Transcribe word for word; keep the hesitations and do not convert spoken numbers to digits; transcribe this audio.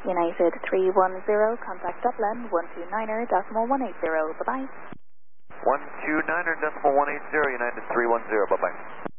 United three one zero, contact Dublin one two niner decimal one eight zero, bye-bye. one two niner decimal one eight zero, United three one zero, bye-bye.